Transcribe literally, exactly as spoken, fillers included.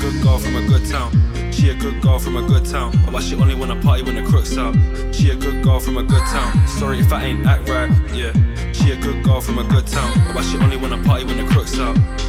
good girl from a good town. She a good girl from a good town. But she only wanna party when the crook's out. She a good girl from a good town. Sorry if I ain't act right, yeah. She a good girl from a good town. But she only wanna party when the crook's out.